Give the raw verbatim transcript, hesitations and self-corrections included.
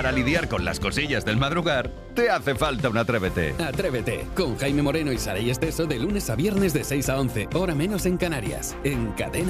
para lidiar con las cosillas del madrugar, te hace falta un Atrévete. Atrévete, con Jaime Moreno y Saray Esteso de lunes a viernes de seis a once, hora menos en Canarias, en Cadena